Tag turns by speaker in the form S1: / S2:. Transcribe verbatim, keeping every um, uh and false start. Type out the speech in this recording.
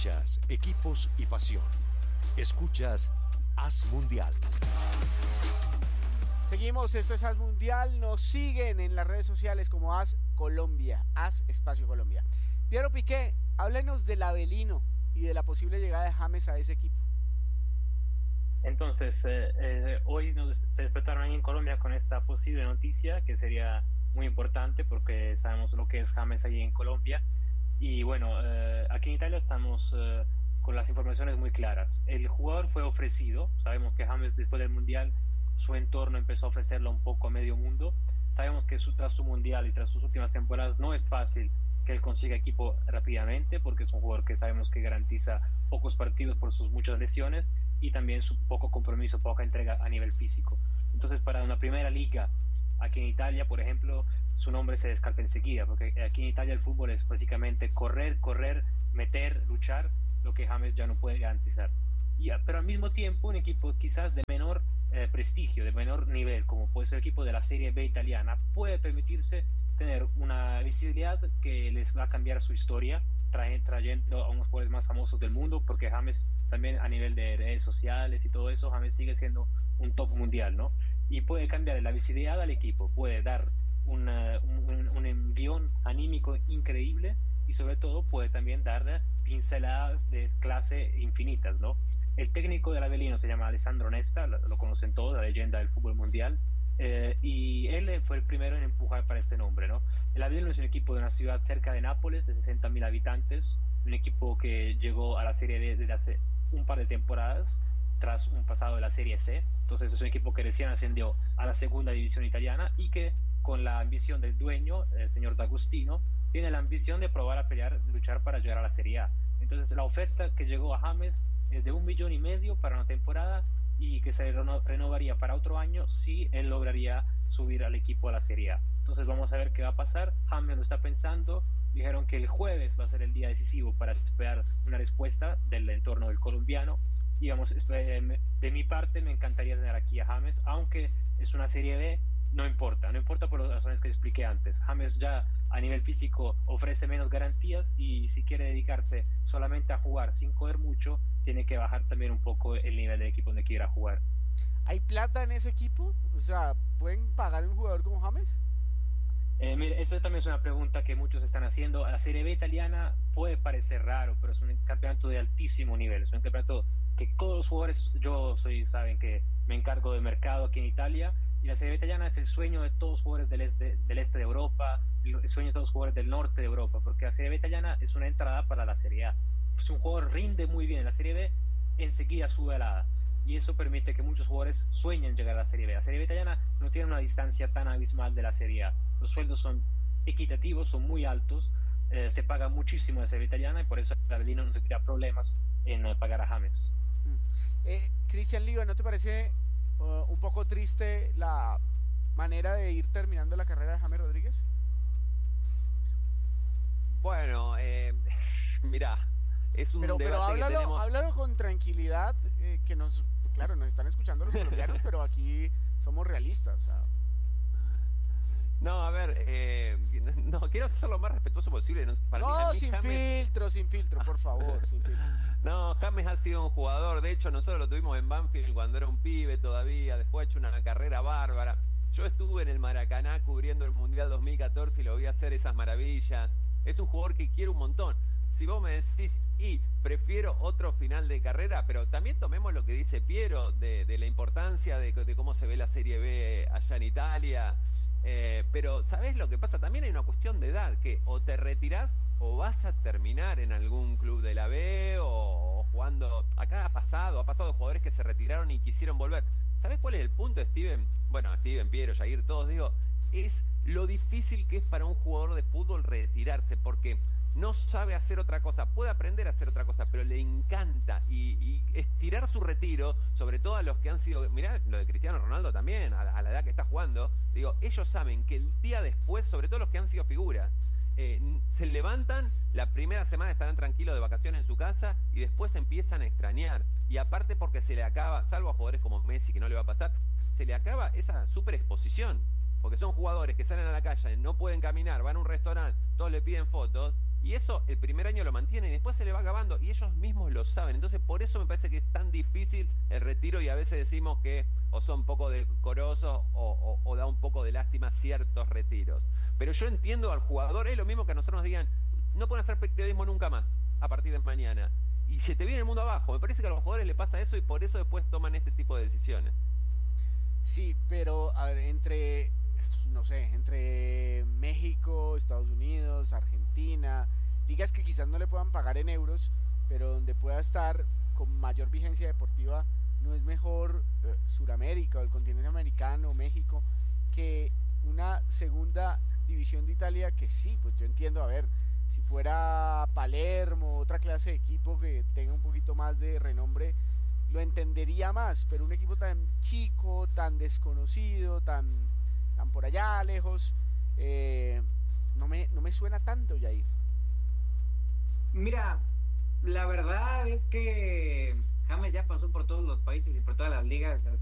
S1: Hinchas, equipos y pasión. Escuchas Haz Mundial.
S2: Seguimos, esto es Haz Mundial. Nos siguen en las redes sociales como Haz Colombia, Haz Espacio Colombia. Piero Piqué, háblenos del Avelino y de la posible llegada de James a ese equipo.
S3: Entonces, eh, eh, hoy nos, se despertaron ahí en Colombia con esta posible noticia que sería muy importante porque sabemos lo que es James ahí en Colombia. Y bueno, eh, aquí en Italia estamos eh, con las informaciones muy claras. El jugador fue ofrecido, sabemos que James después del Mundial su entorno empezó a ofrecerlo un poco a medio mundo. Sabemos que su, tras su Mundial y tras sus últimas temporadas no es fácil que él consiga equipo rápidamente porque es un jugador que sabemos que garantiza pocos partidos por sus muchas lesiones y también su poco compromiso, poca entrega a nivel físico. Entonces, para una primera liga aquí en Italia, por ejemplo, su nombre se descarta enseguida, porque aquí en Italia el fútbol es básicamente correr, correr, meter, luchar, lo que James ya no puede garantizar. Y, pero al mismo tiempo, un equipo quizás de menor eh, prestigio, de menor nivel, como puede ser el equipo de la Serie B italiana, puede permitirse tener una visibilidad que les va a cambiar su historia, trae, trayendo a unos jugadores más famosos del mundo, porque James también a nivel de redes sociales y todo eso, James sigue siendo un top mundial, ¿no? Y puede cambiar la visibilidad al equipo, puede dar una, un, un envión anímico increíble y sobre todo puede también dar pinceladas de clase infinitas, ¿no? El técnico del Avelino se llama Alessandro Nesta, lo, lo conocen todos, la leyenda del fútbol mundial, eh, y él fue el primero en empujar para este nombre, ¿no? El Avelino es un equipo de una ciudad cerca de Nápoles, de sesenta mil habitantes, un equipo que llegó a la Serie B desde hace un par de temporadas, tras un pasado de la Serie C. Entonces es un equipo que recién ascendió a la segunda división italiana y que con la ambición del dueño, el señor D'Agostino, tiene la ambición de probar a pelear, luchar para llegar a la Serie A. Entonces la oferta que llegó a James es de un millón y medio para una temporada y que se reno renovaría para otro año si él lograría subir al equipo a la Serie A. Entonces vamos a ver qué va a pasar. James lo está pensando. Dijeron que el jueves va a ser el día decisivo para esperar una respuesta del entorno del colombiano. Y vamos, de mi parte me encantaría tener aquí a James, aunque es una Serie B, no importa, no importa por las razones que expliqué antes. James ya a nivel físico ofrece menos garantías y si quiere dedicarse solamente a jugar sin correr mucho, tiene que bajar también un poco el nivel del equipo donde quiera jugar.
S2: ¿Hay plata en ese equipo? O sea, ¿pueden pagar un jugador como James?
S3: Eh, mire, eso también es una pregunta que muchos están haciendo. La Serie B italiana puede parecer raro, pero es un campeonato de altísimo nivel. Es un campeonato que todos los jugadores, yo soy, saben que me encargo del mercado aquí en Italia, y la Serie B italiana es el sueño de todos los jugadores del este, del este de Europa, el sueño de todos los jugadores del norte de Europa, porque la Serie B italiana es una entrada para la Serie A. Si un jugador rinde muy bien en la Serie B, enseguida sube a la A. Y eso permite que muchos jugadores sueñen llegar a la Serie B. La Serie B italiana no tiene una distancia tan abismal de la Serie A. Los sueldos son equitativos, son muy altos, eh, se paga muchísimo en la Serie B italiana y por eso el Avelino no tendría problemas en eh, pagar a James.
S2: Eh, Cristian Liva, ¿no te parece uh, un poco triste la manera de ir terminando la carrera de James Rodríguez?
S4: Bueno, eh, mirá, es un
S2: pero,
S4: debate
S2: pero háblalo,
S4: que tenemos...
S2: háblalo con tranquilidad, eh, que nos, claro, nos están escuchando los colombianos, pero aquí somos realistas, o sea.
S4: No, a ver, eh, no, quiero ser lo más respetuoso posible. No, para
S2: no
S4: mí,
S2: sin
S4: James...
S2: filtro, sin filtro, por favor, sin filtro.
S4: No, James ha sido un jugador, de hecho nosotros lo tuvimos en Banfield cuando era un pibe todavía, después ha hecho una carrera bárbara. Yo estuve en el Maracaná cubriendo el Mundial dos mil catorce y lo vi hacer esas maravillas. Es un jugador que quiero un montón. Si vos me decís, y prefiero otro final de carrera, pero también tomemos lo que dice Piero, de, de la importancia de, de cómo se ve la Serie B allá en Italia. Eh, pero ¿sabés lo que pasa? También hay una cuestión de edad, que o te retirás o vas a terminar en algún club de la B o, o jugando. Acá ha pasado, ha pasado jugadores que se retiraron y quisieron volver. ¿Sabés cuál es el punto, Steven? Bueno, Steven, Piero, Jair, todos digo, es lo difícil que es para un jugador de fútbol retirarse, porque no sabe hacer otra cosa, puede aprender a hacer otra cosa, pero le encanta y, y estirar su retiro, sobre todo a los que han sido, mirá lo de Cristiano Ronaldo también, a, a la edad que está jugando, digo, ellos saben que el día después, sobre todo los que han sido figuras, eh, se levantan, la primera semana estarán tranquilos de vacaciones en su casa y después empiezan a extrañar, y aparte porque se le acaba, salvo a jugadores como Messi que no le va a pasar, se le acaba esa super exposición, porque son jugadores que salen a la calle, no pueden caminar, van a un restaurante, todos le piden fotos, Y eso el primer año lo mantienen y después se le va acabando y ellos mismos lo saben. Entonces por eso me parece que es tan difícil el retiro y a veces decimos que o son un poco decorosos o, o, o da un poco de lástima ciertos retiros. Pero yo entiendo al jugador, es lo mismo que a nosotros nos digan, no pueden hacer periodismo nunca más a partir de mañana. Y se te viene el mundo abajo. Me parece que a los jugadores les pasa eso y por eso después toman este tipo de decisiones.
S2: Sí, pero a ver, entre, no sé, entre México, Estados Unidos, Argentina, ligas que quizás no le puedan pagar en euros, pero donde pueda estar con mayor vigencia deportiva, ¿no es mejor eh, Suramérica o el continente americano, México, que una segunda división de Italia que sí, pues yo entiendo, a ver, si fuera Palermo, otra clase de equipo que tenga un poquito más de renombre, lo entendería más, pero un equipo tan chico, tan desconocido, tan, tan por allá lejos, eh, no me, no me suena tanto, Yair.
S5: Mira, la verdad es que James ya pasó por todos los países y por todas las ligas